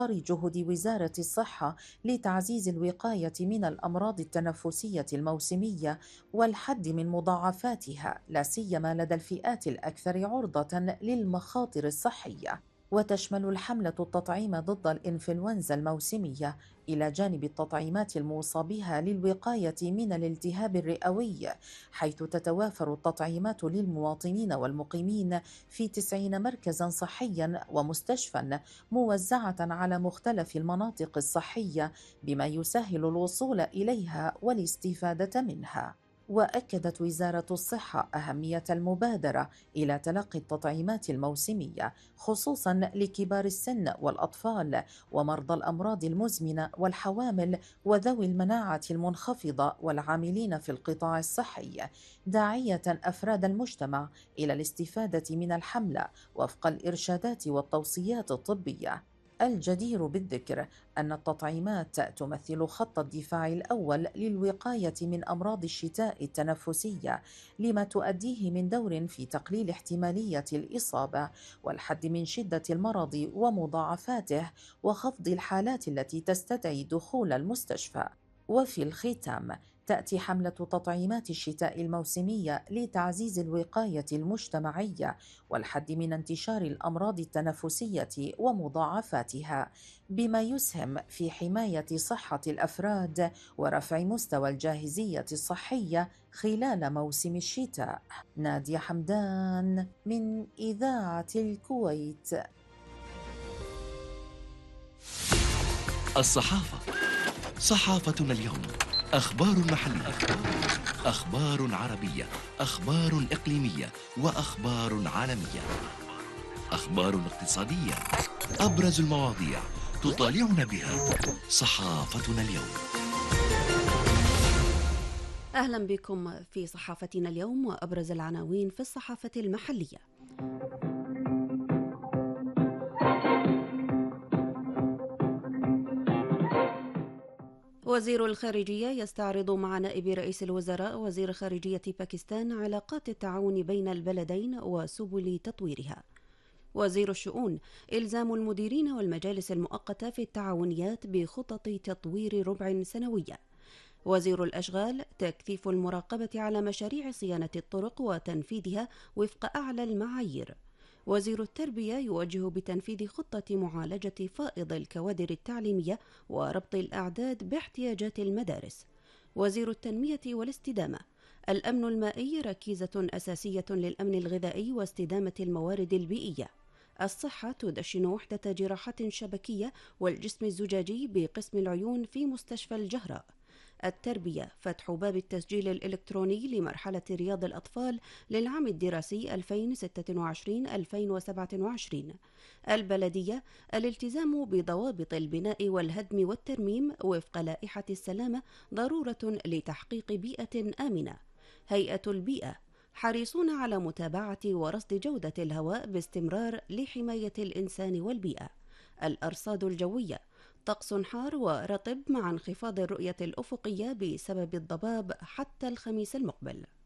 جهود وزارة الصحة لتعزيز الوقاية من الأمراض التنفسية الموسمية والحد من مضاعفاتها، لا سيما لدى الفئات الأكثر عرضة للمخاطر الصحية. وتشمل الحملة التطعيم ضد الإنفلونزا الموسمية إلى جانب التطعيمات الموصى بها للوقاية من الالتهاب الرئوي، حيث تتوافر التطعيمات للمواطنين والمقيمين في 90 مركزا صحيا ومستشفى موزعة على مختلف المناطق الصحية، بما يسهل الوصول إليها والاستفادة منها. وأكدت وزارة الصحة أهمية المبادرة إلى تلقي التطعيمات الموسمية، خصوصا لكبار السن والأطفال ومرضى الأمراض المزمنة والحوامل وذوي المناعة المنخفضة والعاملين في القطاع الصحي، داعية أفراد المجتمع إلى الاستفادة من الحملة وفق الإرشادات والتوصيات الطبية. الجدير بالذكر أن التطعيمات تمثل خط الدفاع الأول للوقاية من أمراض الشتاء التنفسية، لما تؤديه من دور في تقليل احتمالية الإصابة والحد من شدة المرض ومضاعفاته وخفض الحالات التي تستدعي دخول المستشفى. وفي الختام، تأتي حملة تطعيمات الشتاء الموسمية لتعزيز الوقاية المجتمعية والحد من انتشار الأمراض التنفسية ومضاعفاتها، بما يسهم في حماية صحة الأفراد ورفع مستوى الجاهزية الصحية خلال موسم الشتاء. نادية حمدان من إذاعة الكويت. الصحافة. صحافتنا اليوم. أخبار محلية، أخبار عربية، أخبار إقليمية، وأخبار عالمية، أخبار اقتصادية. أبرز المواضيع تطالعنا بها صحافتنا اليوم. أهلا بكم في صحافتنا اليوم، وأبرز العناوين في الصحافة المحلية. وزير الخارجية يستعرض مع نائب رئيس الوزراء وزير خارجية باكستان علاقات التعاون بين البلدين وسبل تطويرها. وزير الشؤون إلزام المديرين والمجالس المؤقتة في التعاونيات بخطط تطوير ربع سنوية. وزير الأشغال تكثيف المراقبة على مشاريع صيانة الطرق وتنفيذها وفق أعلى المعايير. وزير التربية يوجه بتنفيذ خطة معالجة فائض الكوادر التعليمية وربط الأعداد باحتياجات المدارس. وزير التنمية والاستدامة الأمن المائي ركيزة أساسية للأمن الغذائي واستدامة الموارد البيئية. الصحة تدشن وحدة جراحة شبكية والجسم الزجاجي بقسم العيون في مستشفى الجهراء. التربية فتح باب التسجيل الإلكتروني لمرحلة رياض الأطفال للعام الدراسي 2026-2027. البلدية الالتزام بضوابط البناء والهدم والترميم وفق لائحة السلامة ضرورة لتحقيق بيئة آمنة. هيئة البيئة حريصون على متابعة ورصد جودة الهواء باستمرار لحماية الإنسان والبيئة. الأرصاد الجوية طقس حار ورطب مع انخفاض الرؤية الأفقية بسبب الضباب حتى الخميس المقبل.